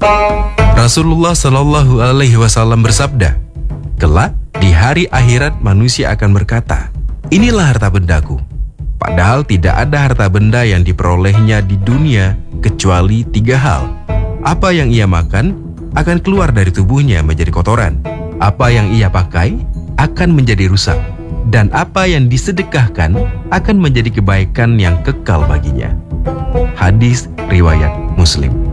Rasulullah Shallallahu Alaihi Wasallam bersabda, kelak di hari akhirat manusia akan berkata, inilah harta bendaku. Padahal tidak ada harta benda yang diperolehnya di dunia kecuali 3 hal. Apa yang ia makan akan keluar dari tubuhnya menjadi kotoran. Apa yang ia pakai akan menjadi rusak. Dan apa yang disedekahkan akan menjadi kebaikan yang kekal baginya. Hadis riwayat Muslim.